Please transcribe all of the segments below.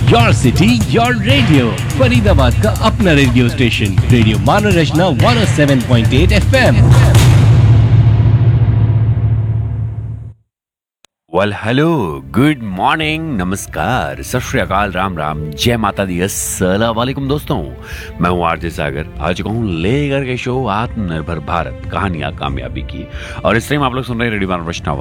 Your city your radio, Faridabad का अपना radio station, radio मनोरंजना 107.8 FM। Well hello, good morning, नमस्कार, सत श्री अकाल, राम राम, जय माता दी, अस्सलाम वालेकुम दोस्तों। मैं हूँ आरजे सागर, आ चुका हूँ लेकर के शो आत्मनिर्भर भारत, कहानियां कामयाबी की। और इस टाइम आप लोग सुन रहे हैं रेडियो मनोरंजना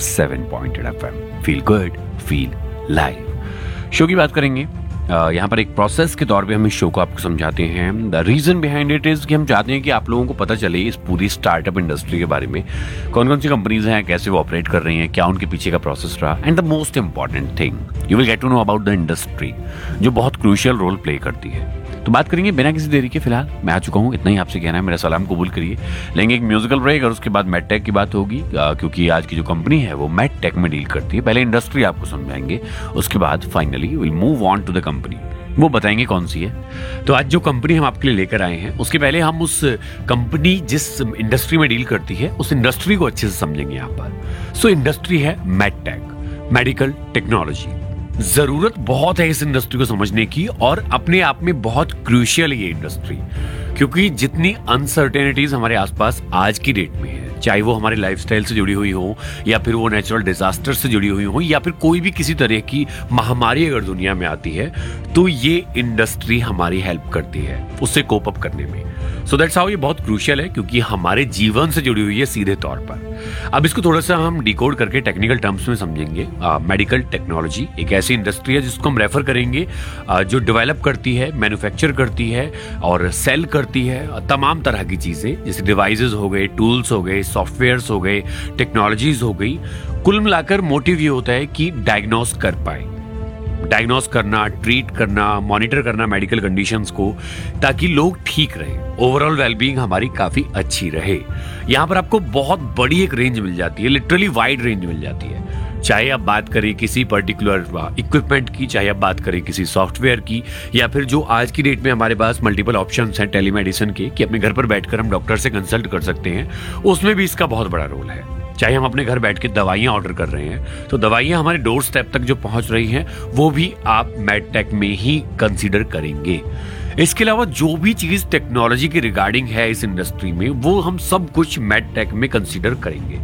107.8 FM। Feel good, feel live show की बात करेंगे। यहाँ पर एक प्रोसेस के तौर पे हम इस शो को आपको समझाते हैं। The reason behind it is कि हम चाहते हैं कि आप लोगों को पता चले इस पूरी स्टार्टअप इंडस्ट्री के बारे में, कौन कौन सी कंपनीज हैं, कैसे वो ऑपरेट कर रही हैं, क्या उनके पीछे का प्रोसेस रहा, and the most important thing you will get to know about the industry, जो बहुत क्रूशियल रोल प्ले करती है। तो बात करेंगे बिना किसी देरी के। फिलहाल मैं आ चुका हूँ, इतना ही आपसे कहना है, मेरा सलाम कबूल करिए। लेंगे एक म्यूजिकल ब्रेक और उसके बाद मेडटेक की बात होगी, क्योंकि आज की जो कंपनी है वो मेडटेक में डील करती है। पहले इंडस्ट्री आपको समझाएंगे, उसके बाद finally will move on to the company, वो बताएंगे कौन सी है। तो आज जो कंपनी हम आपके लिए लेकर आए हैं, उसके पहले हम उस कंपनी जिस इंडस्ट्री में डील करती है उस इंडस्ट्री को अच्छे से समझेंगे यहाँ पर। सो इंडस्ट्री है मेडटेक, मेडिकल टेक्नोलॉजी। जरूरत बहुत है इस इंडस्ट्री को समझने की, और अपने आप में बहुत क्रूशियल है ये इंडस्ट्री, क्योंकि जितनी अनसर्टेनिटीज हमारे आसपास आज की डेट में है, चाहे वो हमारे लाइफस्टाइल से जुड़ी हुई हो, या फिर वो नेचुरल डिजास्टर से जुड़ी हुई हो, या फिर कोई भी किसी तरह की महामारी अगर दुनिया में आती है, तो ये इंडस्ट्री हमारी हेल्प करती है उससे कोप अप करने में। सो दैट्स हाउ ये बहुत क्रूशियल है, क्योंकि हमारे जीवन से जुड़ी हुई है सीधे तौर पर। अब इसको थोड़ा सा हम डिकोड करके टेक्निकल टर्म्स में समझेंगे। मेडिकल टेक्नोलॉजी एक ऐसी इंडस्ट्री है जिसको हम रेफर करेंगे जो डेवलप करती है, मैन्युफैक्चर करती है और सेल करती है तमाम तरह की चीजें, जैसे डिवाइसेस हो गए, टूल्स हो गए, सॉफ्टवेयर्स हो गए, टेक्नोलॉजीज हो गई। कुल मिलाकर मोटिव ये होता है कि डायग्नोस कर पाए, डायग्नोस करना, ट्रीट करना, मॉनिटर करना मेडिकल कंडीशंस को, ताकि लोग ठीक रहें, ओवरऑल वेलबींग हमारी काफी अच्छी रहे। यहाँ पर आपको बहुत बड़ी एक रेंज मिल जाती है, लिटरली वाइड रेंज मिल जाती है। चाहे आप बात करें किसी पर्टिकुलर इक्विपमेंट की, चाहे आप बात करें किसी सॉफ्टवेयर की, या फिर जो आज की डेट में हमारे पास मल्टीपल ऑप्शंस हैं टेलीमेडिसिन के, कि अपने घर पर बैठकर हम डॉक्टर से कंसल्ट कर सकते हैं, उसमें भी इसका बहुत बड़ा रोल है। चाहे हम अपने घर बैठ के दवाइयां ऑर्डर कर रहे हैं, तो दवाइयां हमारे डोर स्टेप तक जो पहुंच रही हैं, वो भी आप मेडटेक में ही कंसीडर करेंगे। इसके अलावा जो भी चीज टेक्नोलॉजी के रिगार्डिंग है इस इंडस्ट्री में, वो हम सब कुछ मेडटेक में कंसीडर करेंगे।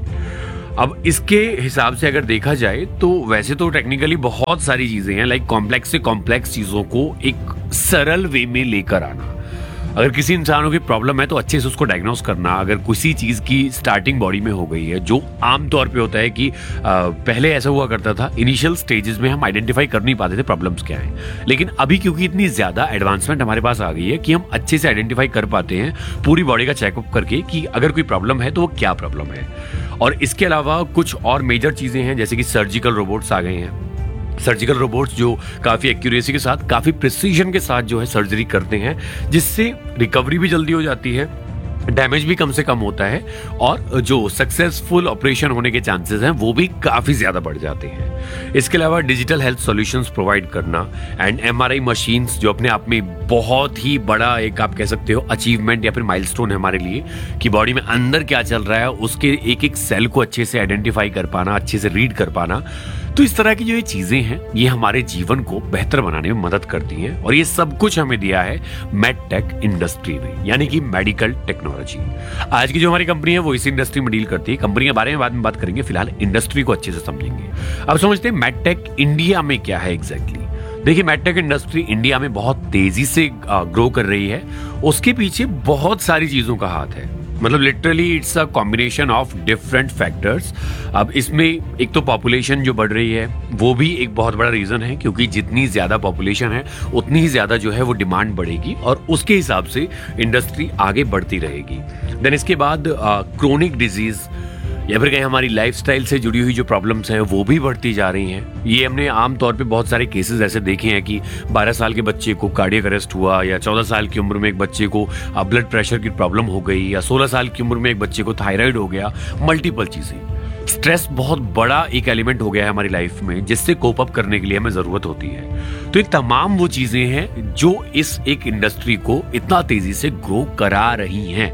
अब इसके हिसाब से अगर देखा जाए तो वैसे तो टेक्निकली बहुत सारी चीजें हैं, लाइक कॉम्प्लेक्स से कॉम्प्लेक्स चीजों को एक सरल वे में लेकर आना। अगर किसी इंसान की प्रॉब्लम है तो अच्छे से उसको डायग्नोस करना। अगर किसी चीज की स्टार्टिंग बॉडी में हो गई है, जो आमतौर पे होता है कि पहले ऐसा हुआ करता था, इनिशियल स्टेजेस में हम आइडेंटिफाई कर नहीं पाते थे प्रॉब्लम्स क्या है, लेकिन अभी क्योंकि इतनी ज्यादा एडवांसमेंट हमारे पास आ गई है कि हम अच्छे से आइडेंटिफाई कर पाते हैं पूरी बॉडी का चेकअप करके कि अगर कोई प्रॉब्लम है तो वो क्या प्रॉब्लम है। और इसके अलावा कुछ और मेजर चीजें हैं, जैसे कि सर्जिकल रोबोट्स आ गए हैं। सर्जिकल रोबोट्स जो काफी एक्यूरेसी के साथ, काफी प्रिसीजन के साथ जो है सर्जरी करते हैं, जिससे रिकवरी भी जल्दी हो जाती है, डैमेज भी कम से कम होता है, और जो सक्सेसफुल ऑपरेशन होने के चांसेस हैं वो भी काफी ज्यादा बढ़ जाते हैं। इसके अलावा डिजिटल हेल्थ सॉल्यूशंस प्रोवाइड करना, एंड एमआरआई मशीन्स, जो अपने आप में बहुत ही बड़ा एक आप कह सकते हो अचीवमेंट या फिर माइलस्टोन है हमारे लिए, कि बॉडी में अंदर क्या चल रहा है उसके एक एक सेल को अच्छे से आइडेंटिफाई कर पाना, अच्छे से रीड कर पाना। तो इस तरह की जो ये चीजें हैं, ये हमारे जीवन को बेहतर बनाने में मदद करती हैं, और ये सब कुछ हमें दिया है मेडटेक इंडस्ट्री ने, यानी कि मेडिकल टेक्नोलॉजी। आज की जो हमारी कंपनी है वो इस इंडस्ट्री में डील करती है। कंपनी के बारे में बाद में बात करेंगे, फिलहाल इंडस्ट्री को अच्छे से समझेंगे। अब समझते हैं मेडटेक इंडिया में क्या है एग्जैक्टली। देखिए, मेडटेक इंडस्ट्री इंडिया में बहुत तेजी से ग्रो कर रही है। उसके पीछे बहुत सारी चीजों का हाथ है, मतलब literally it's a combination of different factors. अब इसमें एक तो पॉपुलेशन जो बढ़ रही है, वो भी एक बहुत बड़ा रीजन है, क्योंकि जितनी ज्यादा पॉपुलेशन है उतनी ही ज्यादा जो है वो डिमांड बढ़ेगी, और उसके हिसाब से इंडस्ट्री आगे बढ़ती रहेगी। देन इसके बाद क्रोनिक डिजीज, या फिर कहीं हमारी लाइफस्टाइल से जुड़ी हुई जो प्रॉब्लम्स हैं वो भी बढ़ती जा रही हैं। ये हमने आमतौर पे बहुत सारे केसेस ऐसे देखे हैं कि 12 साल के बच्चे को कार्डियक अरेस्ट हुआ, या 14 साल की उम्र में एक बच्चे को ब्लड प्रेशर की प्रॉब्लम हो गई, या 16 साल की उम्र में एक बच्चे को थायराइड हो गया। मल्टीपल चीजें, स्ट्रेस बहुत बड़ा एक एलिमेंट हो गया है हमारी लाइफ में, जिससे कोप अप करने के लिए हमें जरूरत होती है। तो ये तमाम वो चीजें हैं जो इस एक इंडस्ट्री को इतना तेजी से ग्रो करा रही हैं।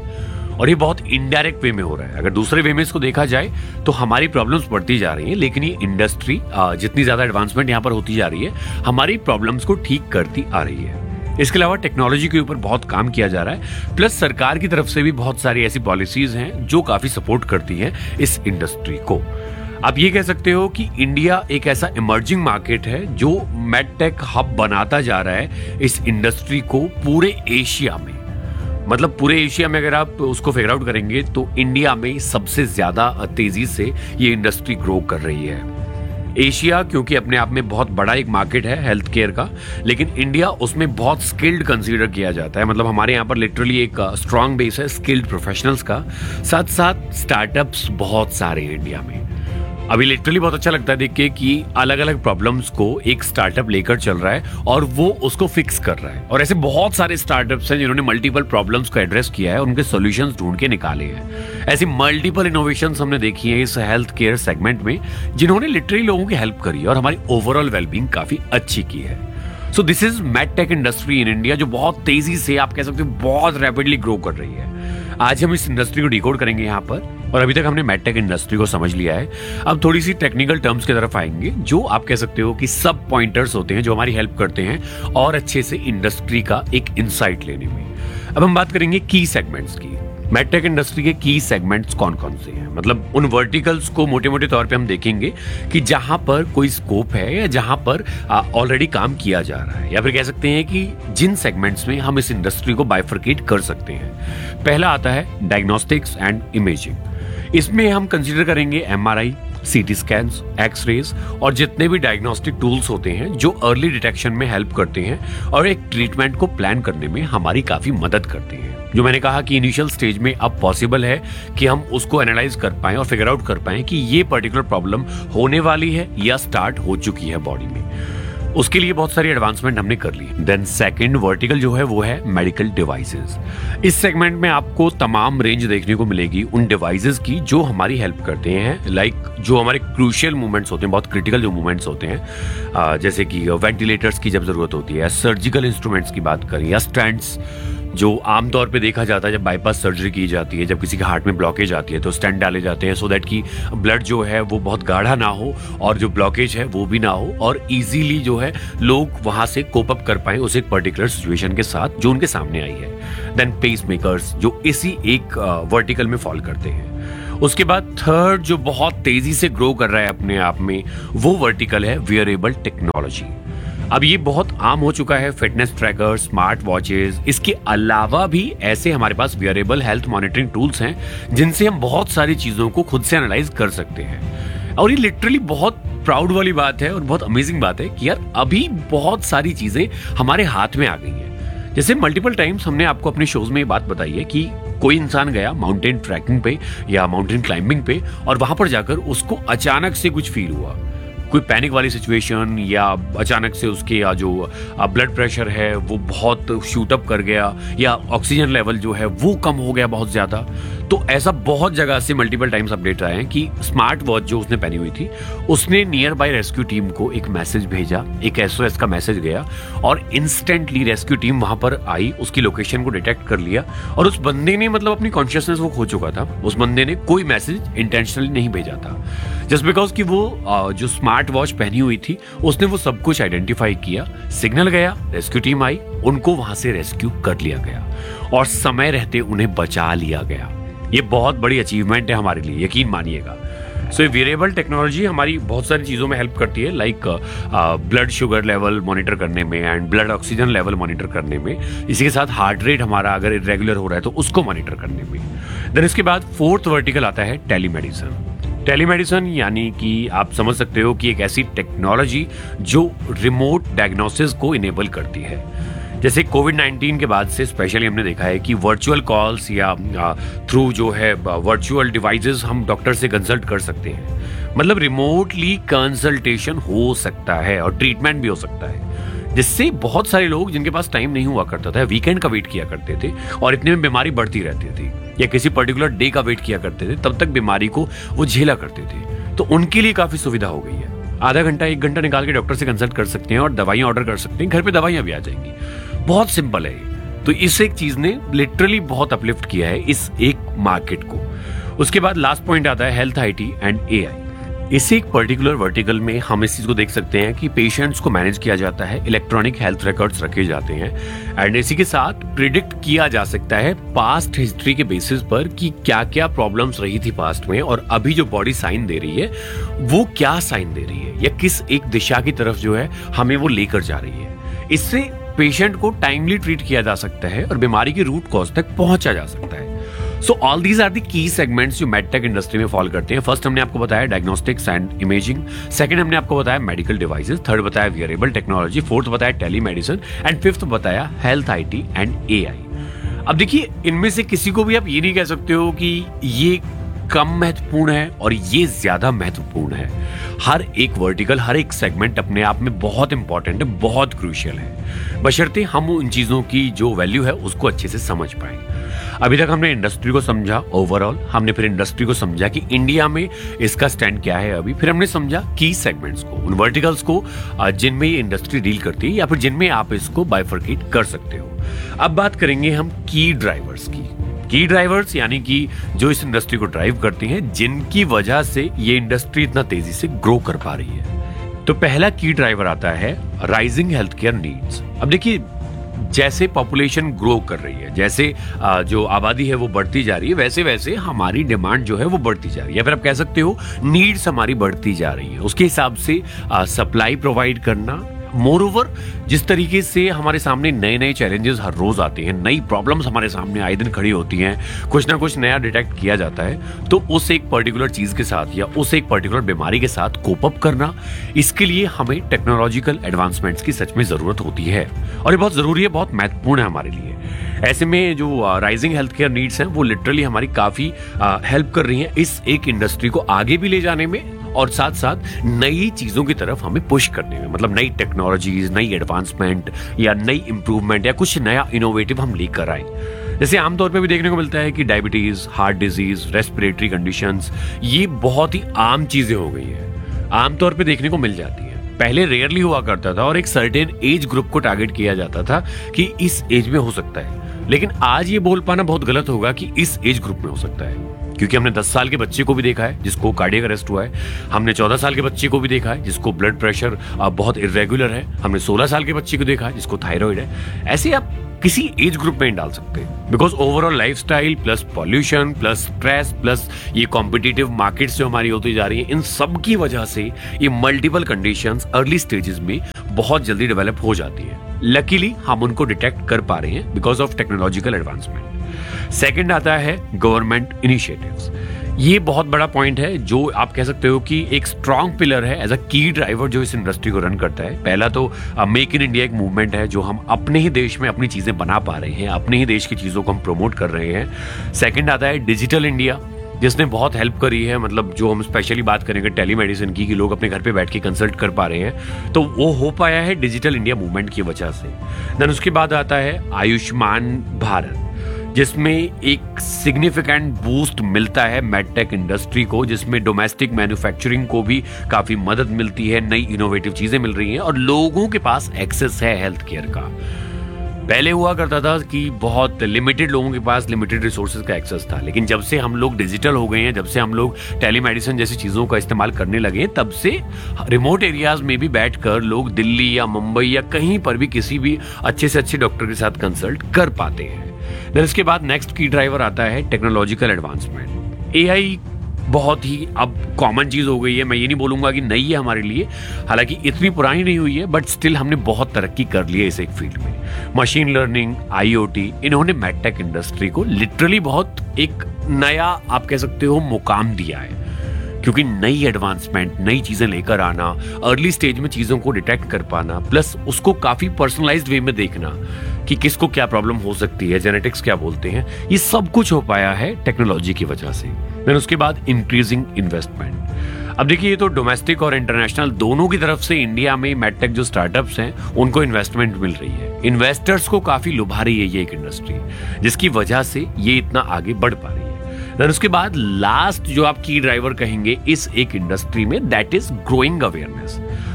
और ये बहुत इनडायरेक्ट वे में हो रहा है। अगर दूसरे वे में इसको देखा जाए तो हमारी प्रॉब्लम्स बढ़ती जा रही हैं, लेकिन ये इंडस्ट्री जितनी ज्यादा एडवांसमेंट यहाँ पर होती जा रही है, हमारी प्रॉब्लम्स को ठीक करती आ रही है। इसके अलावा टेक्नोलॉजी के ऊपर बहुत काम किया जा रहा है, प्लस सरकार की तरफ से भी बहुत सारी ऐसी पॉलिसीज हैं जो काफी सपोर्ट करती हैं इस इंडस्ट्री को। आप ये कह सकते हो कि इंडिया एक ऐसा इमर्जिंग मार्केट है जो मेडटेक हब बनाता जा रहा है इस इंडस्ट्री को पूरे एशिया में। मतलब पूरे एशिया में अगर आप उसको फिगर आउट करेंगे तो इंडिया में सबसे ज्यादा तेजी से ये इंडस्ट्री ग्रो कर रही है। एशिया क्योंकि अपने आप में बहुत बड़ा एक मार्केट है हेल्थ केयर का, लेकिन इंडिया उसमें बहुत स्किल्ड कंसीडर किया जाता है। मतलब हमारे यहाँ पर लिटरली एक स्ट्रांग बेस है स्किल्ड प्रोफेशनल्स का, साथ साथ स्टार्टअप्स बहुत सारे हैं इंडिया में। अभी लिटरली बहुत अच्छा लगता है देख के कि अलग अलग प्रॉब्लम्स को एक स्टार्टअप लेकर चल रहा है और वो उसको फिक्स कर रहा है। और ऐसे बहुत सारे स्टार्टअप्स हैं जिन्होंने मल्टीपल प्रॉब्लम्स को एड्रेस किया है, उनके सॉल्यूशंस ढूंढ के निकाले हैं। ऐसी मल्टीपल इनोवेशंस हमने देखी है इस हेल्थ केयर सेगमेंट में, जिन्होंने लिटरली लोगों की हेल्प करी है और हमारी ओवरऑल वेलबींग काफी अच्छी की है। So this is medtech industry in India, जो बहुत तेजी से आप कह सकते हो बहुत रैपिडली ग्रो कर रही है। आज हम इस इंडस्ट्री को डिकोड करेंगे यहाँ पर, और अभी तक हमने मेडटेक इंडस्ट्री को समझ लिया है। अब थोड़ी सी टेक्निकल टर्म्स की तरफ आएंगे, जो आप कह सकते हो कि सब पॉइंटर्स होते हैं जो हमारी हेल्प करते हैं और अच्छे से इंडस्ट्री का एक इंसाइट लेने में। अब हम बात करेंगे की सेगमेंट्स की। मेडटेक इंडस्ट्री के की सेगमेंट्स कौन कौन से हैं, मतलब उन वर्टिकल्स को मोटे मोटे तौर पे हम देखेंगे कि जहां पर कोई स्कोप है या जहां पर ऑलरेडी काम किया जा रहा है, या फिर कह सकते हैं कि जिन सेगमेंट्स में हम इस इंडस्ट्री को बाइफरकेट कर सकते हैं। पहला आता है डायग्नोस्टिक्स एंड इमेजिंग। इसमें हम कंसीडर करेंगे एमआरआई, सीटी स्कैन्स, एक्सरेज और जितने भी डायग्नोस्टिक टूल्स होते हैं जो अर्ली डिटेक्शन में हेल्प करते हैं और एक ट्रीटमेंट को प्लान करने में हमारी काफी मदद करते हैं। जो मैंने कहा कि इनिशियल स्टेज में अब पॉसिबल है कि हम उसको एनालाइज कर पाएं और फिगर आउट कर पाएं कि ये पर्टिकुलर प्रॉब्लम होने वाली है या स्टार्ट हो चुकी है बॉडी में। उसके लिए बहुत सारी एडवांसमेंट हमने कर ली। देन सेकंड वर्टिकल जो है वो है मेडिकल डिवाइसेस। इस सेगमेंट में आपको तमाम रेंज देखने को मिलेगी उन डिवाइसेस की जो हमारी हेल्प करते हैं, लाइक जो हमारे क्रूशियल मूवमेंट्स होते हैं, बहुत क्रिटिकल जो मूवमेंट्स होते हैं, जैसे कि वेंटिलेटर्स की जब जरूरत होती है, सर्जिकल इंस्ट्रूमेंट्स की बात करें, या स्टेंट्स जो आमतौर पे देखा जाता है जब बाईपास सर्जरी की जाती है, जब किसी के हार्ट में ब्लॉकेज आती है तो स्टेंट डाले जाते हैं सो दैट कि ब्लड जो है वो बहुत गाढ़ा ना हो और जो ब्लॉकेज है वो भी ना हो और इजीली जो है लोग वहां से कोप अप कर पाए उस एक पर्टिकुलर सिचुएशन के साथ जो उनके सामने आई है। देन पेस मेकर्स जो इसी एक वर्टिकल में फॉल करते हैं। उसके बाद थर्ड जो बहुत तेजी से ग्रो कर रहा है अपने आप में, वो वर्टिकल है वियरेबल टेक्नोलॉजी। अब ये बहुत आम हो चुका है, फिटनेस ट्रैकर, स्मार्ट वॉचेस। इसके अलावा भी ऐसे हमारे पास वियरेबल हेल्थ मॉनिटरिंग टूल्स हैं जिनसे हम बहुत सारी चीजों को खुद से एनालाइज कर सकते हैं। और ये लिटरली बहुत प्राउड वाली बात है और बहुत अमेजिंग बात है कि यार अभी बहुत सारी चीजें हमारे हाथ में आ गई हैं। जैसे मल्टीपल टाइम्स हमने आपको अपने शोज में ये बात बताई है कि कोई इंसान गया माउंटेन ट्रैकिंग पे या माउंटेन क्लाइंबिंग पे और वहां पर जाकर उसको अचानक से कुछ फील हुआ, कोई पैनिक वाली सिचुएशन, या अचानक से उसके जो ब्लड प्रेशर है वो बहुत शूट अप कर गया, या ऑक्सीजन लेवल जो है वो कम हो गया बहुत ज्यादा। तो ऐसा बहुत जगह से मल्टीपल टाइम्स अपडेट आए हैं कि स्मार्ट वॉच जो उसने पहनी हुई थी उसने नियर बाय रेस्क्यू टीम को एक मैसेज भेजा, एक एसओएस का मैसेज गया और इंस्टेंटली रेस्क्यू टीम वहां पर आई, उसकी लोकेशन को डिटेक्ट कर लिया और उस बंदे ने मतलब अपनी कॉन्शियसनेस वो खो चुका था। उस बंदे ने कोई मैसेज इंटेंशनली नहीं भेजा था, जस्ट बिकॉज कि वो जो स्मार्ट वॉच पहनी हुई थी उसने वो सब कुछ आइडेंटिफाई किया, सिग्नल गया, रेस्क्यू टीम आई, उनको वहां से रेस्क्यू कर लिया गया और समय रहते उन्हें बचा लिया गया। ये बहुत बड़ी अचीवमेंट है हमारे लिए, यकीन मानिएगा। सो वेरिएबल टेक्नोलॉजी हमारी बहुत सारी चीजों में हेल्प करती है, like blood sugar level monitor करने में and blood oxygen level monitor करने में। इसी के साथ हार्ट रेट हमारा अगर इरेगुलर हो रहा है तो उसको मॉनिटर करने में। देन इसके बाद फोर्थ वर्टिकल आता है टेलीमेडिसिन। टेलीमेडिसिन यानी कि आप समझ सकते हो कि एक ऐसी टेक्नोलॉजी जो रिमोट डायग्नोसिस को इनेबल करती है। जैसे कोविड-19 के बाद से स्पेशली हमने देखा है कि वर्चुअल कॉल्स या थ्रू जो है वर्चुअल डिवाइसेस हम डॉक्टर से कंसल्ट कर सकते हैं, मतलब रिमोटली कंसल्टेशन हो सकता है और ट्रीटमेंट भी हो सकता है, जिससे बहुत सारे लोग जिनके पास टाइम नहीं हुआ करता था, वीकेंड का वेट किया करते थे और इतने में बीमारी बढ़ती रहती थी, या किसी पर्टिकुलर डे का वेट किया करते थे, तब तक बीमारी को वो झेला करते थे, तो उनके लिए काफी सुविधा हो गई है। आधा घंटा 1 घंटा निकाल के डॉक्टर से कंसल्ट कर सकते हैं और दवाइयां ऑर्डर कर सकते हैं, घर पे दवाइयां भी आ जाएंगी। बहुत सिंपल है। तो इस एक चीज ने लिटरली बहुत अपलिफ्ट किया है इस एक मार्केट को। उसके बाद लास्ट पॉइंट आता है हेल्थ आईटी एंड एआई। इस एक पर्टिकुलर वर्टिकल में हम इस चीज को देख सकते हैं कि पेशेंट्स को मैनेज किया जाता है, इलेक्ट्रॉनिक हेल्थ रिकॉर्ड्स रखे जाते हैं एंड इसी के साथ प्रिडिक्ट किया जा सकता है पास्ट हिस्ट्री के बेसिस पर कि क्या क्या प्रॉब्लम्स रही थी पास्ट में और अभी जो बॉडी साइन दे रही है वो क्या साइन दे रही है या किस एक दिशा की तरफ जो है हमें वो लेकर जा रही है। इससे पेशेंट को टाइमली ट्रीट किया जा सकता है और बीमारी की रूट कॉज तक पहुंचा जा सकता है। So all these are the key segments जो मेडटेक इंडस्ट्री में फॉल करते हैं। फर्स्ट हमने आपको बताया डायग्नोस्टिक्स एंड इमेजिंग, सेकंड हमने आपको बताया मेडिकल डिवाइसेस, थर्ड बताया वियरेबल टेक्नोलॉजी, फोर्थ बताया टेलीमेडिसिन एंड फिफ्थ बताया हेल्थ आईटी एंड एआई। अब देखिए, इनमें से किसी को भी आप ये नहीं कह सकते हो कि ये कम महत्वपूर्ण है और ये ज्यादा महत्वपूर्ण है। हर एक वर्टिकल, हर एक सेगमेंट अपने आप में बहुत इंपॉर्टेंट है, बहुत क्रूशियल है, बशर्ते हम उन चीजों की जो वैल्यू है उसको अच्छे से समझ पाए। अभी तक हमने इंडस्ट्री को समझा ओवरऑल, हमने फिर इंडस्ट्री को समझा कि इंडिया में इसका स्टैंड क्या है अभी, फिर हमने समझा की सेगमेंट्स को, उन वर्टिकल्स को जिनमें ये इंडस्ट्री डील करती है या फिर जिनमें आप इसको बाइफरकेट कर सकते हो। अब बात करेंगे हम की ड्राइवर्स की। की ड्राइवर्स यानी कि जो इस इंडस्ट्री को ड्राइव करती हैं, जिनकी वजह से ये इंडस्ट्री इतना तेजी से ग्रो कर पा रही है। तो पहला की ड्राइवर आता है राइजिंग हेल्थ केयर नीड्स। अब देखिए, जैसे पॉपुलेशन ग्रो कर रही है, जैसे जो आबादी है वो बढ़ती जा रही है, वैसे वैसे हमारी डिमांड जो है वो बढ़ती जा रही है, या फिर आप कह सकते हो नीड्स हमारी बढ़ती जा रही है। उसके हिसाब से सप्लाई प्रोवाइड करना, मोर ओवर जिस तरीके से हमारे सामने नए नए चैलेंजेस हर रोज आते हैं, नई प्रॉब्लम्स हमारे सामने आए दिन खड़ी होती हैं, कुछ ना कुछ नया डिटेक्ट किया जाता है, तो उस एक पर्टिकुलर चीज के साथ या उस एक पर्टिकुलर बीमारी के साथ कोप अप करना, इसके लिए हमें टेक्नोलॉजिकल एडवांसमेंट्स की सच में जरूरत होती है और ये बहुत जरूरी है, बहुत महत्वपूर्ण है हमारे लिए। ऐसे में जो राइजिंग हेल्थ केयर नीड्स हैं वो लिटरली हमारी काफी हेल्प कर रही हैं इस एक इंडस्ट्री को आगे भी ले जाने में और साथ साथ नई चीजों की तरफ हमें पुश करने में, मतलब नई टेक्नोलॉजीज, नई एडवांसमेंट या नई इंप्रूवमेंट या कुछ नया इनोवेटिव हम लेकर आए। जैसे आमतौर पे भी देखने को मिलता है कि diabetes, heart disease, respiratory conditions, ये बहुत ही आम चीजें हो गई है, आमतौर पे देखने को मिल जाती है। पहले रेयरली हुआ करता था और एक सर्टेन एज ग्रुप को टारगेट किया जाता था कि इस एज में हो सकता है, लेकिन आज ये बोल पाना बहुत गलत होगा कि इस एज ग्रुप में हो सकता है, क्योंकि हमने 10 साल के बच्चे को भी देखा है जिसको कार्डियक अरेस्ट हुआ है, हमने 14 साल के बच्चे को भी देखा है जिसको ब्लड प्रेशर बहुत इरेगुलर है, हमने 16 साल के बच्चे को देखा है जिसको थायराइड है। ऐसे आप किसी एज ग्रुप में डाल सकते हैं, because overall lifestyle plus pollution plus stress plus ये कॉम्पिटिटिव मार्केट्स जो हमारी होती जा रही है, इन सब की वजह से ये मल्टीपल कंडीशंस अर्ली स्टेजेस में बहुत जल्दी डेवलप हो जाती है। लकीली हम उनको डिटेक्ट कर पा रहे हैं because of technological advancement. Second आता है गवर्नमेंट इनिशिएटिव्स। ये बहुत बड़ा पॉइंट है जो आप कह सकते हो कि एक स्ट्रॉन्ग पिलर है एज अ की ड्राइवर जो इस इंडस्ट्री को रन करता है। पहला तो मेक इन इंडिया एक मूवमेंट है जो हम अपने ही देश में अपनी चीजें बना पा रहे हैं, अपने ही देश की चीजों को हम प्रमोट कर रहे हैं। सेकंड आता है डिजिटल इंडिया, जिसने बहुत हेल्प करी है, मतलब जो हम स्पेशली बात करेंगे टेलीमेडिसिन की, कि लोग अपने घर पे बैठ के कंसल्ट कर पा रहे हैं, तो वो हो पाया है डिजिटल इंडिया मूवमेंट की वजह से। देन उसके बाद आता है आयुष्मान भारत, जिसमें एक सिग्निफिकेंट बूस्ट मिलता है मेडटेक इंडस्ट्री को, जिसमें डोमेस्टिक मैन्युफैक्चरिंग को भी काफी मदद मिलती है, नई इनोवेटिव चीजें मिल रही हैं और लोगों के पास एक्सेस है हेल्थ केयर का। पहले हुआ करता था कि बहुत लिमिटेड लोगों के पास लिमिटेड रिसोर्सेज का एक्सेस था, लेकिन जब से हम लोग डिजिटल हो गए हैं, जब से हम लोग टेलीमेडिसिन जैसी चीजों का इस्तेमाल करने लगे हैं, तब से रिमोट एरियाज में भी बैठकर लोग दिल्ली या मुंबई या कहीं पर भी किसी भी अच्छे से अच्छे डॉक्टर के साथ कंसल्ट कर पाते हैं। देन इसके बाद नेक्स्ट की ड्राइवर आता है टेक्नोलॉजिकल एडवांसमेंट। एआई बहुत ही अब कॉमन चीज हो गई है, मैं ये नहीं बोलूंगा कि नई है हमारे लिए, हालांकि इतनी पुरानी नहीं हुई है, बट स्टिल हमने बहुत तरक्की कर ली है इस एक फील्ड में। मशीन लर्निंग, आईओटी, इन्होंने मेडटेक इंडस्ट्री को लिटरली बहुत एक नया आप कह सकते हो मुकाम दिया है, क्योंकि नई एडवांसमेंट, नई चीजें लेकर आना, अर्ली स्टेज में चीजों को डिटेक्ट कर पाना, प्लस उसको काफी पर्सनलाइज्ड वे में देखना कि किसको क्या प्रॉब्लम हो सकती है, जेनेटिक्स क्या बोलते हैं, ये सब कुछ हो पाया है टेक्नोलॉजी की वजह से। फिर उसके बाद इंक्रीजिंग इन्वेस्टमेंट। अब देखिए, ये तो डोमेस्टिक और इंटरनेशनल दोनों की तरफ से इंडिया में मेडटेक जो स्टार्टअप्स हैं उनको इन्वेस्टमेंट मिल रही है। इन्वेस्टर्स को काफी लुभा रही है ये एक इंडस्ट्री, जिसकी वजह से ये इतना आगे बढ़ पा रही है। देन उसके बाद लास्ट जो आप की ड्राइवर कहेंगे इस एक इंडस्ट्री में, दैट इज ग्रोइंग अवेयरनेस।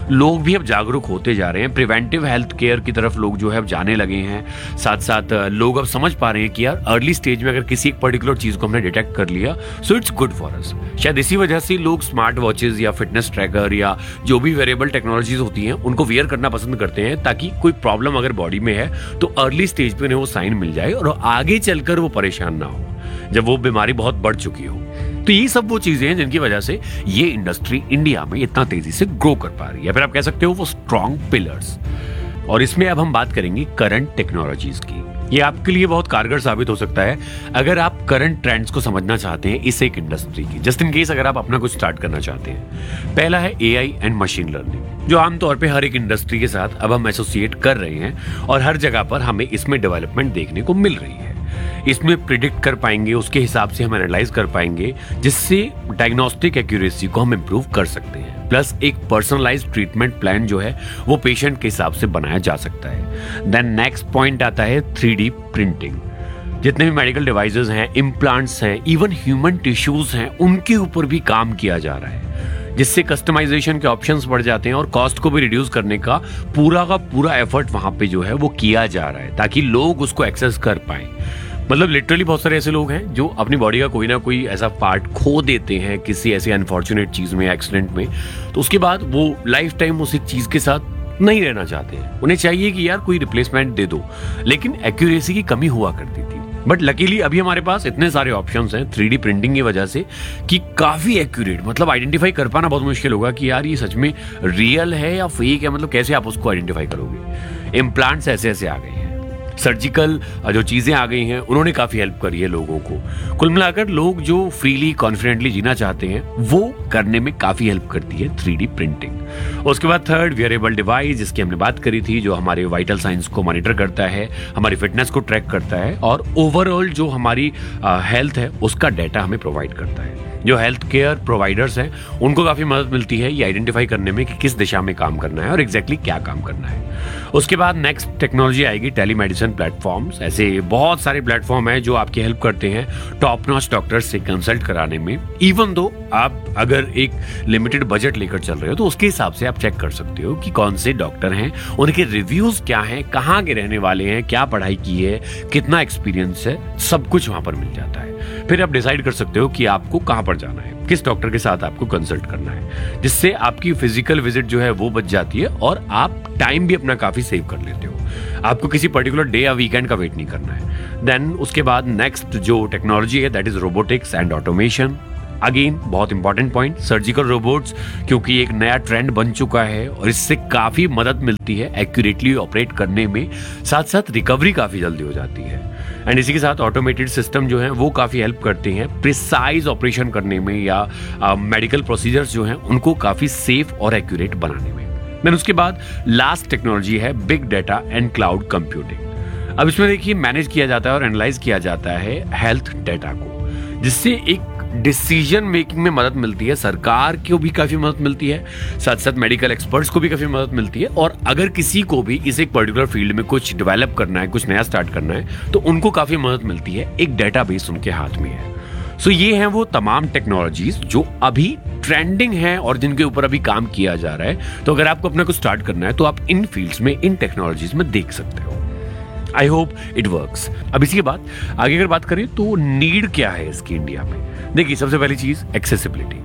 लोग भी अब जागरूक होते जा रहे हैं, प्रिवेंटिव हेल्थ केयर की तरफ लोग जो है अब जाने लगे हैं। साथ साथ लोग अब समझ पा रहे हैं कि यार अर्ली स्टेज में अगर किसी एक पर्टिकुलर चीज को हमने डिटेक्ट कर लिया so it's good for us. शायद इसी वजह से लोग स्मार्ट वॉचेस या फिटनेस ट्रैकर या जो भी वेरेबल टेक्नोलॉजीज होती हैं उनको वेयर करना पसंद करते हैं, ताकि कोई प्रॉब्लम अगर बॉडी में है तो अर्ली स्टेज पे उन्हें वो साइन मिल जाए और आगे चलकर वो परेशान ना हो जब वो बीमारी बहुत बढ़ चुकी हो। तो ये सब वो चीजें हैं जिनकी वजह से ये इंडस्ट्री इंडिया में इतना तेजी से ग्रो कर पा रही है, या फिर आप कह सकते हो वो स्ट्रॉन्ग पिलर्स। और इसमें अब हम बात करेंगे करंट टेक्नोलॉजीज की। ये आपके लिए बहुत कारगर साबित हो सकता है अगर आप करंट ट्रेंड्स को समझना चाहते हैं इस एक इंडस्ट्री की, जस्ट इन केस अगर आप अपना कुछ स्टार्ट करना चाहते हैं। पहला है एआई एंड मशीन लर्निंग, जो आमतौर पे हर एक इंडस्ट्री के साथ अब हम एसोसिएट कर रहे हैं और हर जगह पर हमें इसमें डेवलपमेंट देखने को मिल रही है। इसमें प्रिडिक्ट कर पाएंगे, उसके हिसाब से हम एनालाइज कर पाएंगे, जिससे डायग्नोस्टिक एक्यूरेसी को हम इंप्रूव कर सकते हैं। प्लस एक पर्सनलाइज्ड ट्रीटमेंट प्लान जो है वो पेशेंट के हिसाब से बनाया जा सकता है। देन नेक्स्ट पॉइंट आता है 3D प्रिंटिंग। जितने भी मेडिकल डिवाइसेस हैं, इम्प्लांट्स हैं, इवन ह्यूमन टिश्यूज हैं, उनके ऊपर भी काम किया जा रहा है, जिससे कस्टमाइजेशन के ऑप्शंस बढ़ जाते हैं और कॉस्ट को भी रिड्यूस करने का पूरा एफर्ट वहां पे जो है वो किया जा रहा है, ताकि लोग उसको एक्सेस कर पाएं। मतलब लिटरली बहुत सारे ऐसे लोग हैं जो अपनी बॉडी का कोई ना कोई ऐसा पार्ट खो देते हैं किसी ऐसी अनफॉर्चुनेट चीज में, एक्सीडेंट में, तो उसके बाद वो लाइफ टाइम उस चीज के साथ नहीं रहना चाहते हैं। उन्हें चाहिए कि यार कोई रिप्लेसमेंट दे दो, लेकिन एक्यूरेसी की कमी हुआ करती थी। बट लकीली अभी हमारे पास इतने सारे ऑप्शंस हैं 3D प्रिंटिंग की वजह से कि काफी एक्यूरेट, मतलब आइडेंटिफाई कर पाना बहुत मुश्किल होगा कि यार ये सच में रियल है या फेक है, मतलब कैसे आप उसको आइडेंटिफाई करोगे। इम्प्लांट्स ऐसे ऐसे आ गए हैं, सर्जिकल जो चीजें आ गई हैं उन्होंने काफी हेल्प करी है लोगों को। कुल मिलाकर लोग जो फ्रीली कॉन्फिडेंटली जीना चाहते हैं वो करने में काफी हेल्प करती है 3D प्रिंटिंग। उसके बाद थर्ड, वियरेबल डिवाइस, जिसकी हमने बात करी थी, जो हमारे वाइटल साइंस को मॉनिटर करता है, हमारी फिटनेस को ट्रैक करता है और ओवरऑल जो हमारी हेल्थ है उसका डाटा हमें प्रोवाइड करता है। जो हेल्थ केयर प्रोवाइडर्स हैं उनको काफी मदद मिलती है ये आइडेंटिफाई करने में कि किस दिशा में काम करना है और एग्जैक्टली क्या काम करना है। उसके बाद नेक्स्ट टेक्नोलॉजी आएगी टेलीमेडिसिन प्लेटफॉर्म्स। ऐसे बहुत सारे प्लेटफॉर्म हैं जो आपकी हेल्प करते हैं टॉप नॉच डॉक्टर से कंसल्ट कराने में। इवन दो आप अगर एक लिमिटेड बजट लेकर चल रहे हो तो उसके हिसाब से आप चेक कर सकते हो कि कौन से डॉक्टर हैं, उनके रिव्यूज क्या हैं, कहाँ के रहने वाले हैं, क्या पढ़ाई की है, कितना एक्सपीरियंस है, सब कुछ वहां पर मिल जाता है। फिर आप डिसाइड कर सकते हो कि आपको कहां पर जाना है, किस डॉक्टर के साथ आपको कंसल्ट करना है, जिससे आपकी फिजिकल विजिट जो है वो बच जाती है और आप टाइम भी अपना काफी सेव कर लेते हो। आपको किसी पर्टिकुलर डे या वीकेंड का वेट नहीं करना है। देन उसके बाद नेक्स्ट जो टेक्नोलॉजी है that is robotics and automation. Again बहुत इंपॉर्टेंट पॉइंट, सर्जिकल रोबोट्स, क्योंकि एक नया ट्रेंड बन चुका है और इससे काफी मदद मिलती है एक्यूरेटली ऑपरेट करने में, साथ साथ रिकवरी काफी जल्दी हो जाती है। एंड इसी के साथ ऑटोमेटेड सिस्टम जो है वो काफी हेल्प करते हैं प्रिसाइज ऑपरेशन करने में या मेडिकल प्रोसीजर्स जो हैं उनको काफी सेफ और एक्यूरेट बनाने में। देन उसके बाद लास्ट टेक्नोलॉजी है big data and cloud computing. अब इसमें देखिए मैनेज किया जाता है और एनालाइज किया जाता है हेल्थ डाटा को, जिससे एक डिसीजन मेकिंग में मदद मिलती है, सरकार को भी काफी मदद मिलती है, साथ साथ मेडिकल एक्सपर्ट्स को भी काफी मदद मिलती है। और अगर किसी को भी इस एक पर्टिकुलर फील्ड में कुछ डेवलप करना है, कुछ नया स्टार्ट करना है, तो उनको काफी मदद मिलती है, एक डेटाबेस उनके हाथ में है। सो ये हैं वो तमाम टेक्नोलॉजीज जो अभी ट्रेंडिंग हैं और जिनके ऊपर अभी काम किया जा रहा है। तो अगर आपको अपना कुछ स्टार्ट करना है तो आप इन फील्ड्स में, इन टेक्नोलॉजीज में देख सकते हो। I hope it works. अब इसी के बाद आगे अगर बात करें तो नीड क्या है इसकी इंडिया में। देखिए सबसे पहली चीज एक्सेसिबिलिटी।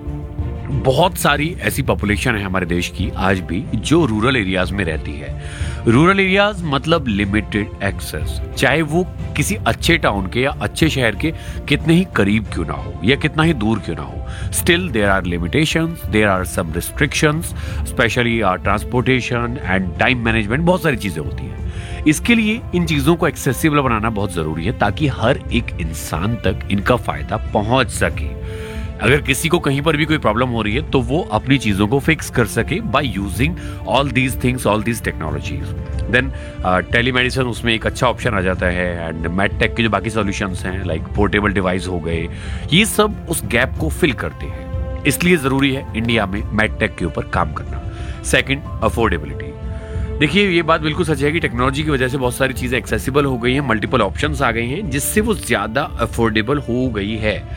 बहुत सारी ऐसी पॉपुलेशन है हमारे देश की आज भी जो रूरल एरियाज में रहती है। रूरल एरियाज मतलब लिमिटेड एक्सेस, चाहे वो किसी अच्छे टाउन के या अच्छे शहर के कितने ही करीब क्यों ना हो या कितना ही दूर क्यों ना हो, still there are limitations, there are some restrictions, specially transportation and time management, बहुत सारी चीजें होती हैं। इसके लिए इन चीजों को एक्सेसिबल बनाना बहुत जरूरी है ताकि हर एक इंसान तक इनका फायदा पहुंच सके। अगर किसी को कहीं पर भी कोई प्रॉब्लम हो रही है तो वो अपनी चीजों को फिक्स कर सके by using all these things, all these technologies. Then telemedicine उसमें एक अच्छा ऑप्शन आ जाता है। एंड मेडटेक के जो बाकी सॉल्यूशंस हैं लाइक पोर्टेबल डिवाइस हो गए, ये सब उस गैप को फिल करते हैं। इसलिए जरूरी है इंडिया में मेडटेक के ऊपर काम करना। Second, affordability. देखिए ये बात बिल्कुल सच है कि टेक्नोलॉजी की वजह से बहुत सारी चीजें एक्सेसिबल हो गई हैं, मल्टीपल ऑप्शंस आ गए हैं जिससे वो ज्यादा अफोर्डेबल हो गई है।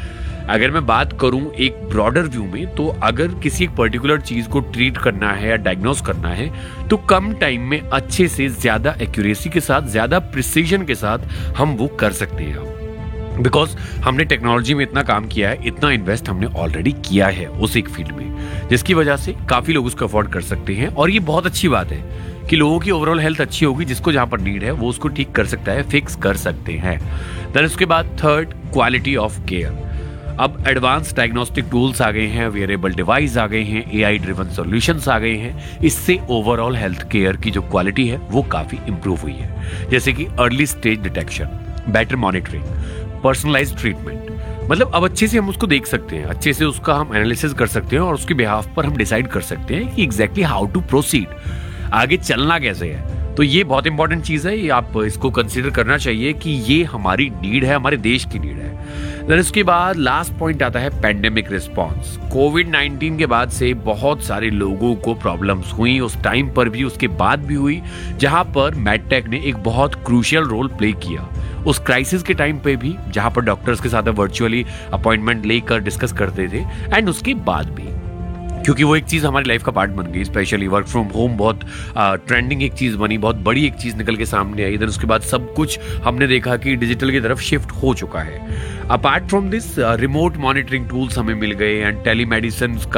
अगर मैं बात करूं एक ब्रॉडर व्यू में, तो अगर किसी एक पर्टिकुलर चीज को ट्रीट करना है या डायग्नोस करना है तो कम टाइम में अच्छे से, ज्यादा एक्यूरेसी के साथ, ज्यादा प्रिसीजन के साथ हम वो कर सकते हैं। बिकॉज हमने टेक्नोलॉजी में इतना काम किया है, इतना इन्वेस्ट हमने ऑलरेडी किया है उस एक फील्ड में, जिसकी वजह से काफी लोग उसको अफोर्ड कर सकते हैं। और ये बहुत अच्छी बात है कि लोगों की ओवरऑल हेल्थ अच्छी होगी, जिसको जहां पर नीड है वो उसको ठीक कर सकता है, फिक्स कर सकते हैं। देन उसके बाद थर्ड, क्वालिटी ऑफ केयर। अब एडवांस डायग्नोस्टिक टूल्स आ गए हैं, वेयरेबल डिवाइस आ गए हैं, एआई ड्रिवन सॉल्यूशंस आ गए हैं। इससे ओवरऑल हेल्थ केयर की जो क्वालिटी है वो काफी इंप्रूव हुई है, जैसे कि early stage detection, better monitoring, personalised treatment. मतलब अब अच्छे से हम उसको देख सकते हैं, अच्छे से उसका हम एनालिसिस कर सकते हैं और उसके बिहाफ पर हम डिसाइड कर सकते हैं कि एग्जैक्टली हाउ टू प्रोसीड, आगे चलना कैसे है। तो ये बहुत इंपॉर्टेंट चीज है, ये आप इसको कंसीडर करना चाहिए कि ये हमारी नीड है, हमारे देश की नीड है। फिर इसके बाद लास्ट पॉइंट आता है पेंडेमिक रिस्पांस। कोविड-19 के बाद से बहुत सारे लोगों को प्रॉब्लम्स हुई, उस टाइम पर भी, उसके बाद भी हुई, जहां पर मेडटेक ने एक बहुत क्रूशियल रोल प्ले किया। उस क्राइसिस के टाइम पे भी, जहां पर डॉक्टर्स के साथ वर्चुअली अपॉइंटमेंट लेकर डिस्कस करते थे, एंड उसके बाद भी, क्योंकि वो एक चीज हमारी लाइफ का पार्ट बन गई। स्पेशली वर्क फ्रॉम होम बहुत ट्रेंडिंग एक चीज बनी, बहुत बड़ी एक चीज निकल के सामने आई। इधर उसके बाद सब कुछ हमने देखा कि डिजिटल की तरफ शिफ्ट हो चुका है। Apart from this, remote monitoring tools हमें मिल गए एंड टेलीमेडिसिन का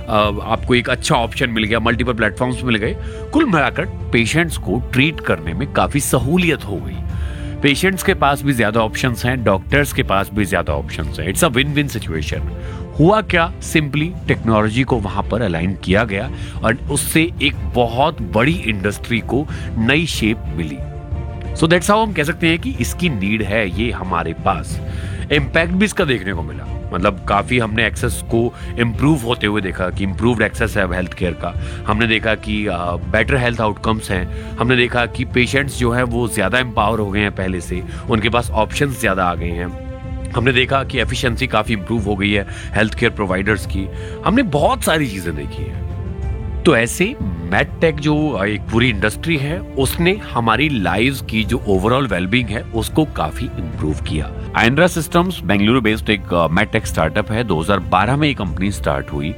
आपको एक अच्छा ऑप्शन मिल गया, मल्टीपल प्लेटफॉर्म्स मिल गए। कुल मिलाकर पेशेंट्स को ट्रीट करने में काफी सहूलियत हो गई। पेशेंट्स के पास भी ज्यादा ऑप्शंस हैं, डॉक्टर्स के पास भी ज्यादा ऑप्शंस हैं। It's a win win situation. हुआ क्या, सिंपली टेक्नोलॉजी को वहां पर अलाइन किया गया और उससे एक बहुत बड़ी इंडस्ट्री को नई shape milli. So that's how हम कह सकते हैं कि इसकी नीड है ये हमारे पास। इम्पैक्ट भी इसका देखने को मिला, मतलब काफी हमने एक्सेस को इम्प्रूव होते हुए देखा कि इम्प्रूव्ड एक्सेस है हेल्थ केयर का। हमने देखा कि बेटर हेल्थ आउटकम्स हैं। हमने देखा कि पेशेंट्स जो है वो ज्यादा एम्पावर हो गए हैं पहले से, उनके पास ऑप्शंस ज्यादा आ गए हैं। हमने देखा कि एफिशिएंसी काफी इंप्रूव हो गई है हेल्थ केयर प्रोवाइडर्स की। हमने बहुत सारी चीजें देखी है। तो ऐसे मेडटेक जो एक पूरी इंडस्ट्री है, उसने हमारी लाइव्स की जो ओवरऑल वेलबींग है उसको काफी इंप्रूव किया। आइंड्रा सिस्टम्स बेंगलुरु बेस्ड एक मेडटेक स्टार्टअप है। 2012 में ये कंपनी स्टार्ट हुई।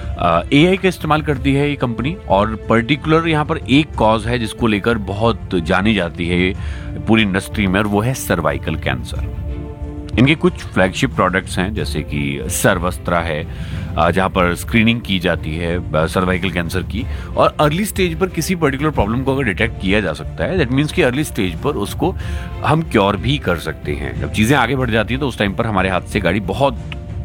एआई का इस्तेमाल करती है ये कंपनी, और पर्टिकुलर यहाँ पर एक कॉज है जिसको लेकर बहुत जानी जाती है पूरी इंडस्ट्री में, और वो है सर्वाइकल कैंसर। इनके कुछ फ्लैगशिप प्रोडक्ट्स हैं, जैसे कि सर्वस्त्रा है, जहां पर स्क्रीनिंग की जाती है सर्वाइकल कैंसर की, और अर्ली स्टेज पर किसी पर्टिकुलर प्रॉब्लम को अगर डिटेक्ट किया जा सकता है, दैट मीन्स कि अर्ली स्टेज पर उसको हम क्योर भी कर सकते हैं। जब चीजें आगे बढ़ जाती है तो उस टाइम पर हमारे हाथ से गाड़ी बहुत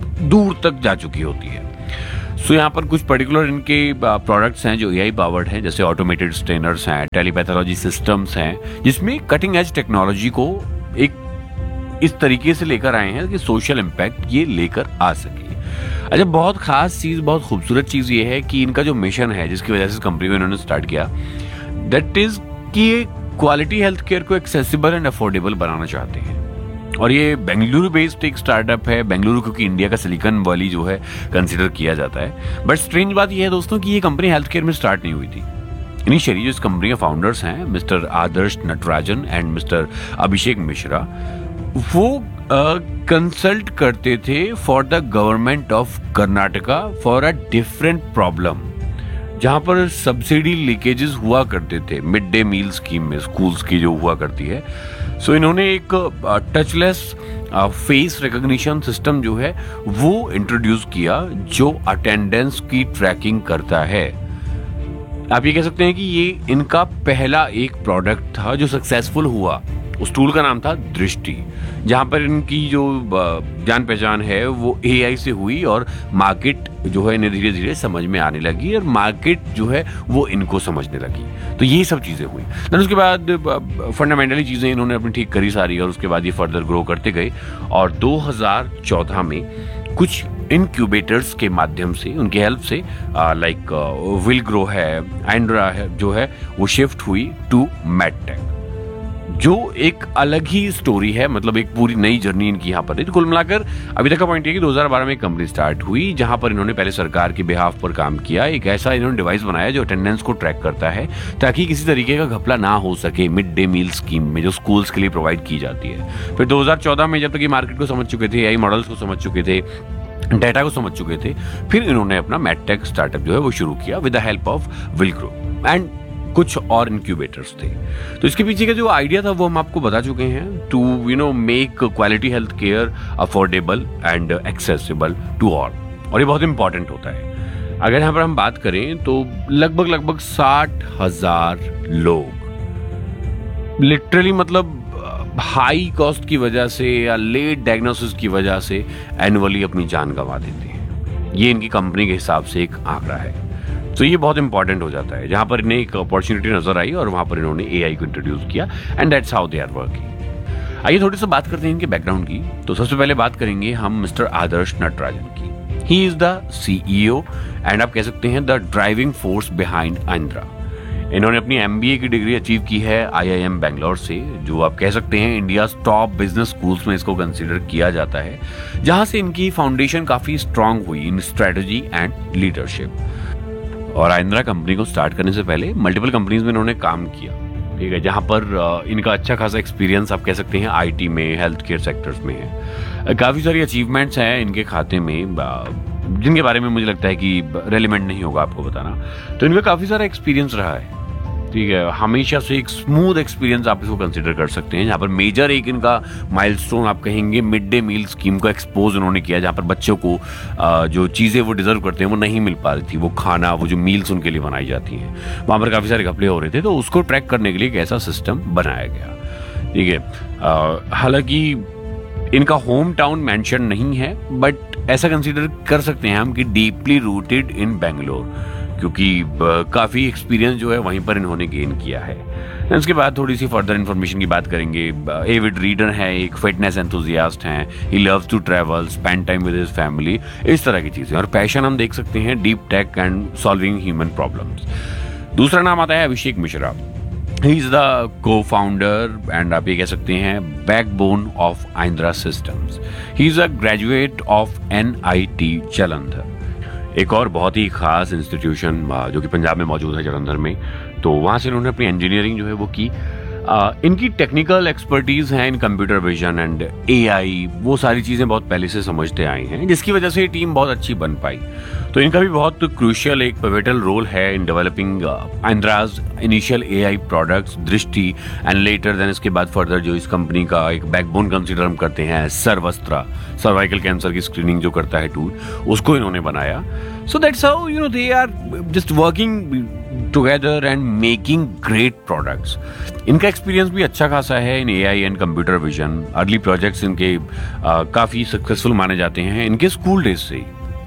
दूर तक जा चुकी होती है। सो यहाँ पर कुछ पर्टिकुलर इनके प्रोडक्ट्स हैं जो एआई पावर्ड हैं, जैसे ऑटोमेटेड स्टेनर्स हैं, टेलीपैथोलॉजी सिस्टम्स हैं, जिसमें कटिंग एज टेक्नोलॉजी को एक इस तरीके से लेकर आए हैं कि सोशल इम्पैक्ट ये लेकर आ सके। अच्छा, बहुत खास चीज, बहुत खूबसूरत चीज ये है कि इनका जो मिशन है, जिसकी वजह से कंपनी को इन्होंने स्टार्ट किया, दैट इज कि ये क्वालिटी हेल्थ केयर को एक्सेसिबल एंड अफोर्डेबल बनाना चाहते हैं। और ये बेंगलुरु बेस्ड एक स्टार्टअप है। बेंगलुरु क्योंकि इंडिया का सिलिकॉन वैली जो है कंसिडर किया जाता है। बट स्ट्रेंज बात यह है दोस्तों कि ये कंपनी हेल्थ केयर में स्टार्ट नहीं हुई थी। इनिशियली जो इस कंपनी के फाउंडर्स हैं, mister Adarsh Natarajan and mister Abhishek Mishra, वो कंसल्ट करते थे for the government of Karnataka for a different problem, जहां पर सब्सिडी लीकेजेस हुआ करते थे मिड डे मील स्कीम में, स्कूल्स की जो हुआ करती है। सो इन्होंने एक टचलेस फेस रिकॉग्निशन सिस्टम जो है वो इंट्रोड्यूस किया, जो अटेंडेंस की ट्रैकिंग करता है। आप ये कह सकते हैं कि ये इनका पहला एक प्रोडक्ट था जो सक्सेसफुल हुआ। उस टूल का नाम था दृष्टि, जहां पर इनकी जो जान पहचान है वो एआई से हुई, और मार्केट जो है इन्हें धीरे धीरे समझ में आने लगी, और मार्केट जो है वो इनको समझने लगी। तो ये सब चीजें हुई। फिर उसके बाद फंडामेंटली चीजें इन्होंने अपनी ठीक करी सारी, और उसके बाद ये फर्दर ग्रो करते गए। और 2014 में कुछ इनक्यूबेटर्स के माध्यम से, उनकी हेल्प से, लाइक विल ग्रो है, आइंड्रा है जो है, वो शिफ्ट हुई टू मेडटेक। जो एक अलग ही स्टोरी है, मतलब एक पूरी नई जर्नी इनकी यहाँ पर है। तो कुल मिलाकर अभी तक का पॉइंट है कि 2012 में एक कंपनी स्टार्ट हुई जहां पर इन्होंने पहले सरकार के बिहाफ पर काम किया। एक ऐसा इन्होंने डिवाइस बनाया जो अटेंडेंस को ट्रैक करता है ताकि किसी तरीके का घपला ना हो सके मिड डे मील स्कीम में जो स्कूल्स के लिए प्रोवाइड की जाती है। फिर 2014 में जब तक ये मार्केट को समझ चुके थे, एआई मॉडल्स को समझ चुके थे, डेटा को समझ चुके थे, फिर इन्होंने अपना मैडटेक स्टार्टअप जो है वो शुरू किया with the help of विलक्रो and कुछ और इंक्यूबेटर्स थे। तो इसके पीछे का जो आइडिया था वो हम आपको बता चुके हैं, to make quality health care affordable and accessible to all. और ये बहुत इंपॉर्टेंट होता है। अगर यहाँ पर हम बात करें तो लगभग 60,000 लोग लिटरली, मतलब हाई कॉस्ट की वजह से या लेट डायग्नोसिस की वजह से एनुअली अपनी जान गंवा देते हैं। ये इनकी कंपनी के हिसाब से एक आंकड़ा है। तो ये बहुत इंपॉर्टेंट हो जाता है, जहां पर इन्हें एक अपॉर्चुनिटी नजर आई और वहां पर इन्होंने एआई को इंट्रोड्यूस किया and that's how they are working. आइए थोड़ी सी बात करते हैं इनके बैकग्राउंड की। तो सबसे पहले बात करेंगे हम मिस्टर आदर्श नटराजन की। He is the CEO and आप कह सकते हैं द ड्राइविंग फोर्स बिहाइंड आइंद्रा। इन्होंने अपनी एमबीए की डिग्री अचीव की है आईआईएम बैंगलोर से, जो आप कह सकते हैं इंडिया टॉप बिजनेस स्कूल्स में इसको कंसीडर किया जाता है, जहां से इनकी फाउंडेशन काफी स्ट्रांग हुई इन स्ट्रेटजी एंड लीडरशिप। और आइंद्रा कंपनी को स्टार्ट करने से पहले मल्टीपल कंपनीज में इन्होंने काम किया, ठीक है, जहां पर इनका अच्छा खासा एक्सपीरियंस आप कह सकते हैं आईटी में, हेल्थ केयर सेक्टर्स में है। काफी सारी अचीवमेंट्स हैं इनके खाते में जिनके बारे में मुझे लगता है कि रेलिवेंट नहीं होगा आपको बताना। तो इनका काफी सारा एक्सपीरियंस रहा है, ठीक है, हमेशा से एक स्मूथ एक्सपीरियंस आप इसको कंसीडर कर सकते हैं। यहाँ पर मेजर एक इनका माइलस्टोन आप कहेंगे मिड डे मील स्कीम को एक्सपोज उन्होंने किया, जहाँ पर बच्चों को जो चीज़ें वो डिजर्व करते हैं वो नहीं मिल पा रही थी, वो खाना, वो जो मील्स उनके लिए बनाई जाती हैं, वहाँ पर काफ़ी सारे घपले हो रहे थे। तो उसको ट्रैक करने के लिए एक ऐसा सिस्टम बनाया गया, ठीक है। हालांकि इनका होम टाउन मेंशन नहीं है, बट ऐसा कंसीडर कर सकते हैं हम कि डीपली रूटेड इन बेंगलोर, क्योंकि काफ़ी एक्सपीरियंस जो है वहीं पर इन्होंने गेन किया है। उसके बाद थोड़ी सी फर्दर इन्फॉर्मेशन की बात करेंगे। एविड रीडर है, एक फिटनेस एंथुजियास्ट हैं, he loves to travel, spend time with his family, इस तरह की चीज़ें। और पैशन हम देख सकते हैं deep tech and solving human problems. दूसरा नाम आता है Abhishek Mishra. He is the को फाउंडर एंड आप ये कह सकते हैं backbone of आइंद्रा systems. He is a graduate of NIT Jalandhar, एक और बहुत ही खास इंस्टीट्यूशन जो कि पंजाब में मौजूद है, जालंधर में। तो वहाँ से इन्होंने अपनी इंजीनियरिंग जो है वो की। इनकी टेक्निकल एक्सपर्टीज है इन कंप्यूटर विजन एंड एआई, वो सारी चीज़ें बहुत पहले से समझते आए हैं, जिसकी वजह से ये टीम बहुत अच्छी बन पाई। तो इनका भी बहुत क्रूशियल एक पिवटल रोल है in developing आइंद्राज initial AI products दृष्टि एंड लेटर देन इसके बाद फर्दर जो इस कंपनी का एक बैकबोन कंसीडर हम करते हैं सर्वस्त्रा, सर्वाइकल कैंसर की स्क्रीनिंग जो करता है टूल, उसको इन्होंने बनाया। So that's how they are just working together and making great products. इनका एक्सपीरियंस भी अच्छा खासा है इन AI and computer vision. Early projects इनके काफ़ी सक्सेसफुल माने जाते हैं। इनके स्कूल डेज से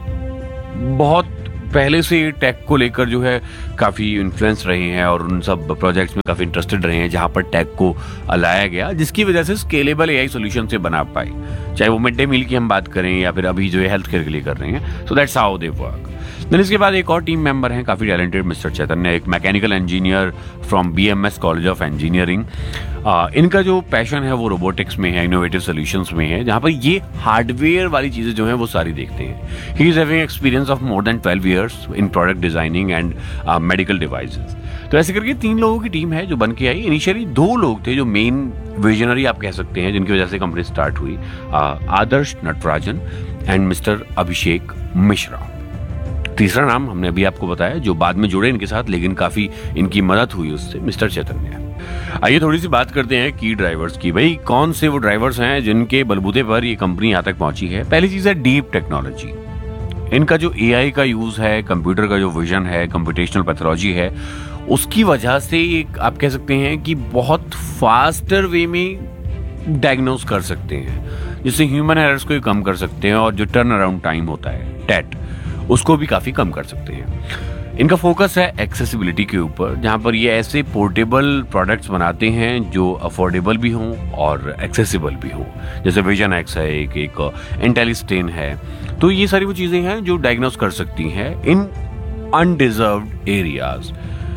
बहुत पहले से टेक को लेकर जो है काफ़ी इन्फ्लुएंस रहे हैं और उन सब प्रोजेक्ट्स में काफ़ी इंटरेस्टेड रहे हैं जहां पर टेक को लाया गया, जिसकी वजह से स्केलेबल एआई सॉल्यूशन से बना पाए, चाहे वो मिड डे मील की हम बात करें या फिर अभी जो है हेल्थ केयर के लिए कर रहे हैं। So that's how they work. Then इसके बाद एक और टीम मेंबर हैं काफ़ी टैलेंटेड, मिस्टर चैतन्य, एक mechanical engineer from BMS college of engineering. इनका जो पैशन है वो रोबोटिक्स में है, इनोवेटिव सॉल्यूशंस में है, जहाँ पर ये हार्डवेयर वाली चीज़ें जो हैं वो सारी देखते हैं। He is having experience of more than 12 years in product designing and medical devices. तो ऐसे करके 3 लोगों की टीम है जो बन के आई। इनिशियली 2 लोग थे जो मेन विजनरी आप कह सकते हैं, जिनकी वजह से कंपनी स्टार्ट हुई, आदर्श नटराजन एंड मिस्टर अभिषेक मिश्रा। तीसरा नाम हमने अभी आपको बताया जो बाद में जुड़े इनके साथ, लेकिन काफी इनकी मदद हुई उससे, मिस्टर चैतन्य। आइए थोड़ी सी बात करते हैं की ड्राइवर्स की। भाई कौन से वो ड्राइवर्स हैं जिनके बलबूते पर ये कंपनी यहाँ तक पहुंची है। पहली चीज है डीप टेक्नोलॉजी। इनका जो एआई का यूज है, कंप्यूटर का जो विजन है, कंप्यूटेशनल पैथोलॉजी है, उसकी वजह से एक आप कह सकते हैं कि बहुत फास्टर वे में डायग्नोस कर सकते हैं, जिससे ह्यूमन एरर्स को कम कर सकते हैं और जो टर्न अराउंड टाइम होता है टेट, उसको भी काफी कम कर सकते हैं। इनका फोकस है एक्सेसिबिलिटी के ऊपर, जहां पर ये ऐसे पोर्टेबल प्रोडक्ट्स बनाते हैं जो अफोर्डेबल भी हों और एक्सेसिबल भी हों। जैसे विजन एक्स है, एक इंटेलिस्टेन है। तो ये सारी वो चीजें हैं जो डायग्नोस कर सकती हैं इन अनडिजर्व्ड एरियाज।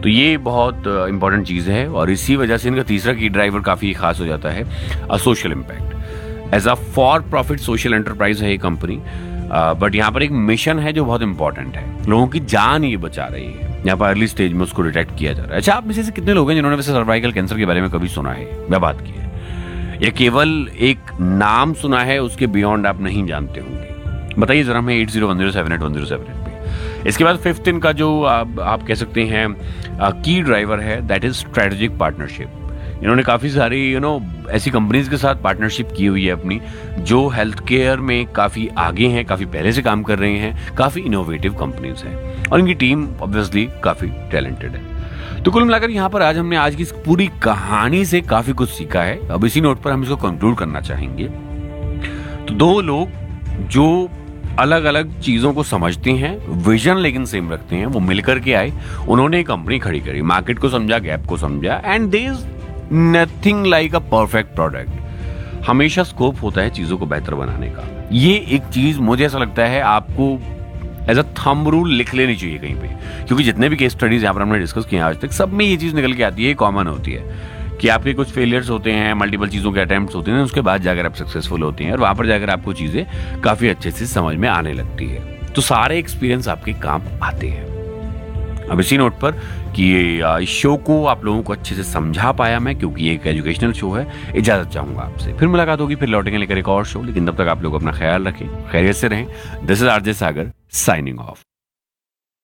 तो ये बहुत इंपॉर्टेंट चीज़ है और इसी वजह से इनका तीसरा की ड्राइवर काफ़ी खास हो जाता है, social impact. As a for profit social enterprise है ये कंपनी, बट यहाँ पर एक मिशन है जो बहुत इंपॉर्टेंट है, लोगों की जान ये बचा रही है। यहाँ पर अर्ली स्टेज में उसको डिटेक्ट किया जा रहा है। अच्छा, आप में से कितने लोग हैं जिन्होंने वैसे सर्वाइकल कैंसर के बारे में कभी सुना है या बात की है, या केवल एक नाम सुना है, उसके बियॉन्ड आप नहीं जानते होंगे? बताइए जरा हमें 8010781078 पे। इसके बाद फिफ्थ इनका जो आप कह सकते हैं की ड्राइवर है, दैट इज स्ट्रेटेजिक पार्टनरशिप। इन्होंने काफ़ी सारी ऐसी कंपनीज के साथ पार्टनरशिप की हुई है अपनी, जो हेल्थ केयर में काफ़ी आगे हैं, काफ़ी पहले से काम कर रही हैं, काफ़ी इनोवेटिव कंपनीज हैं और इनकी टीम ऑब्वियसली काफ़ी टैलेंटेड है। तो कुल मिलाकर यहाँ पर आज हमने आज की इस पूरी कहानी से काफ़ी कुछ सीखा है। अब इसी नोट पर हम इसको कंक्लूड करना चाहेंगे। तो दो लोग जो अलग अलग चीजों को समझते हैं, विजन लेकिन सेम रखते हैं, वो मिलकर के आए, उन्होंने एक कंपनी खड़ी करी, मार्केट को समझा, गैप को समझा, and there is nothing like a perfect product. हमेशा स्कोप होता है चीजों को बेहतर बनाने का। ये एक चीज मुझे ऐसा लगता है आपको एज अ थंब रूल लिख लेनी चाहिए कहीं पे, क्योंकि जितने भी केस स्टडीज यहाँ पर हमने डिस्कस किए आज तक, सब में ये चीज निकल के आती है, कॉमन होती है कि आपके कुछ फेलियर्स होते हैं, मल्टीपल चीज़ों के अटेम्प्ट्स होते हैं, उसके बाद जाकर आप सक्सेसफुल होते हैं और वहाँ पर जाकर आपको चीज़ें काफ़ी अच्छे से समझ में आने लगती है। तो सारे एक्सपीरियंस आपके काम आते हैं। अब इसी नोट पर कि इस शो को आप लोगों को अच्छे से समझा पाया मैं, क्योंकि ये एक एजुकेशनल शो है, इजाज़त चाहूँगा आपसे। फिर मुलाकात होगी, फिर लौटेंगे लेकर एक और शो, लेकिन तब तक आप लोग अपना ख्याल रखें, खैरियत से रहें। This is RJ Sagar signing off.